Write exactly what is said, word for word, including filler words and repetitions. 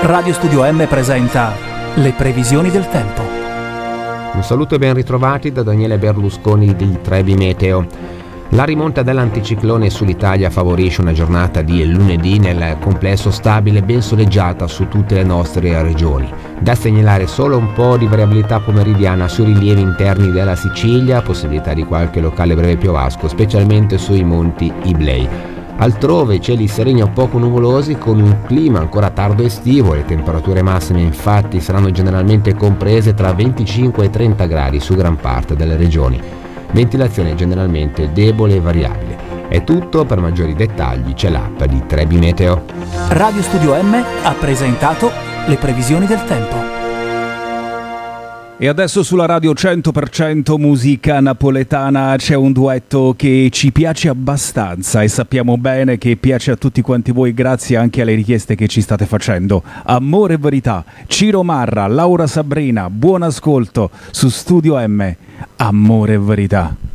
Radio Studio M presenta le previsioni del tempo. Un saluto e ben ritrovati da Daniele Berlusconi di Trebi Meteo. La rimonta dell'anticiclone sull'Italia favorisce una giornata di lunedì nel complesso stabile ben soleggiata su tutte le nostre regioni. Da segnalare solo un po' di variabilità pomeridiana sui rilievi interni della Sicilia, possibilità di qualche locale breve piovasco, specialmente sui monti Iblei. Altrove cieli sereni o poco nuvolosi con un clima ancora tardo estivo. Le temperature massime infatti saranno generalmente comprese tra venticinque e trenta gradi su gran parte delle regioni. Ventilazione generalmente debole e variabile. È tutto, per maggiori dettagli c'è l'app di Trebi Meteo. Radio Studio M ha presentato le previsioni del tempo. E adesso sulla radio cento per cento musica napoletana c'è un duetto che ci piace abbastanza e sappiamo bene che piace a tutti quanti voi grazie anche alle richieste che ci state facendo. Amore e verità, Ciro Marra, Laura Sabrina, buon ascolto su Studio M. Amore e verità.